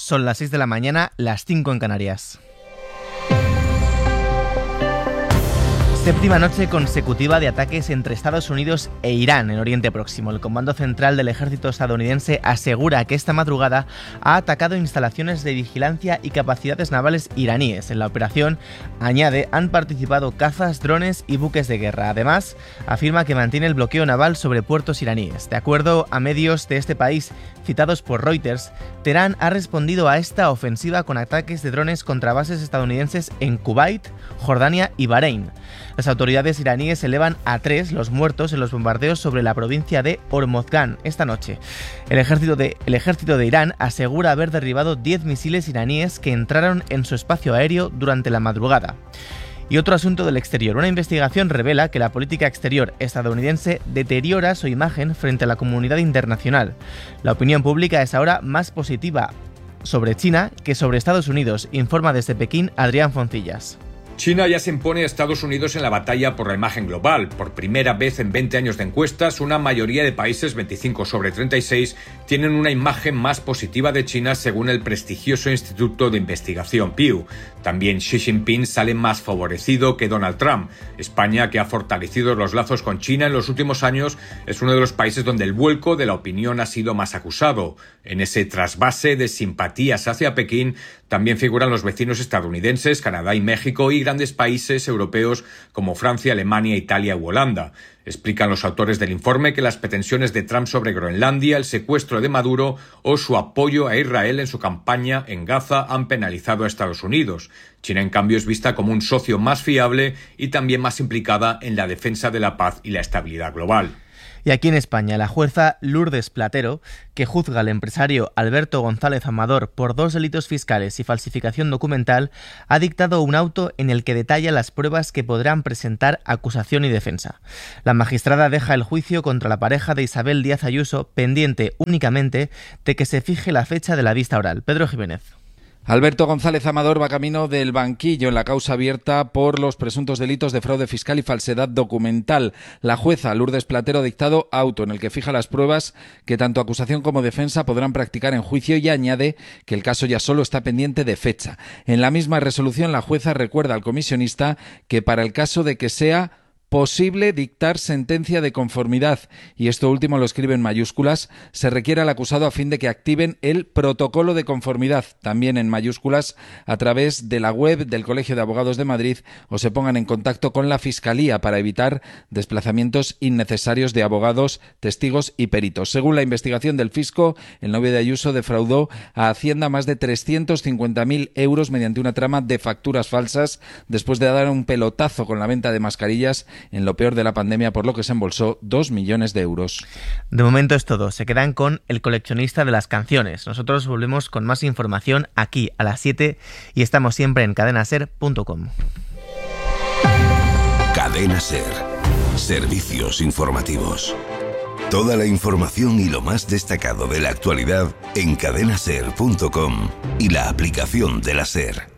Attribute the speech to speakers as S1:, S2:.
S1: Son las 6 de la mañana, las 5 en Canarias. Séptima noche consecutiva de ataques entre Estados Unidos e Irán en Oriente Próximo. El Comando Central del Ejército estadounidense asegura que esta madrugada ha atacado instalaciones de vigilancia y capacidades navales iraníes. En la operación, añade, han participado cazas, drones y buques de guerra. Además, afirma que mantiene el bloqueo naval sobre puertos iraníes. De acuerdo a medios de este país citados por Reuters, Teherán ha respondido a esta ofensiva con ataques de drones contra bases estadounidenses en Kuwait, Jordania y Bahrein. Las autoridades iraníes elevan a 3 los muertos en los bombardeos sobre la provincia de Hormozgan esta noche. El ejército de Irán asegura haber derribado 10 misiles iraníes que entraron en su espacio aéreo durante la madrugada. Y otro asunto del exterior. Una investigación revela que la política exterior estadounidense deteriora su imagen frente a la comunidad internacional. La opinión pública es ahora más positiva sobre China que sobre Estados Unidos, informa desde Pekín Adrián Foncillas.
S2: China ya se impone a Estados Unidos en la batalla por la imagen global. Por primera vez en 20 años de encuestas, una mayoría de países, 25 sobre 36, tienen una imagen más positiva de China según el prestigioso Instituto de Investigación Pew. También Xi Jinping sale más favorecido que Donald Trump. España, que ha fortalecido los lazos con China en los últimos años, es uno de los países donde el vuelco de la opinión ha sido más acusado. En ese trasvase de simpatías hacia Pekín también figuran los vecinos estadounidenses, Canadá y México, y grandes países europeos como Francia, Alemania, Italia u Holanda. Explican los autores del informe que las pretensiones de Trump sobre Groenlandia, el secuestro de Maduro o su apoyo a Israel en su campaña en Gaza han penalizado a Estados Unidos. China, en cambio, es vista como un socio más fiable y también más implicada en la defensa de la paz y la estabilidad global.
S1: Y aquí en España, la jueza Lourdes Platero, que juzga al empresario Alberto González Amador por 2 delitos fiscales y falsificación documental, ha dictado un auto en el que detalla las pruebas que podrán presentar acusación y defensa. La magistrada deja el juicio contra la pareja de Isabel Díaz Ayuso pendiente únicamente de que se fije la fecha de la vista oral. Pedro Jiménez.
S3: Alberto González Amador va camino del banquillo en la causa abierta por los presuntos delitos de fraude fiscal y falsedad documental. La jueza Lourdes Platero ha dictado auto en el que fija las pruebas que tanto acusación como defensa podrán practicar en juicio y añade que el caso ya solo está pendiente de fecha. En la misma resolución, la jueza recuerda al comisionista que para el caso de que sea posible dictar sentencia de conformidad, y esto último lo escribe en mayúsculas, se requiere al acusado a fin de que activen el protocolo de conformidad, también en mayúsculas, a través de la web del Colegio de Abogados de Madrid, o se pongan en contacto con la Fiscalía para evitar desplazamientos innecesarios de abogados, testigos y peritos. Según la investigación del fisco, el novio de Ayuso defraudó a Hacienda más de 350.000 euros mediante una trama de facturas falsas después de dar un pelotazo con la venta de mascarillas en lo peor de la pandemia, por lo que se embolsó 2 millones de euros.
S1: De momento es todo. Se quedan con el coleccionista de las canciones. Nosotros volvemos con más información aquí a las 7 y estamos siempre en cadenaser.com.
S4: Cadena Ser. Servicios informativos. Toda la información y lo más destacado de la actualidad en cadenaser.com y la aplicación de la Ser.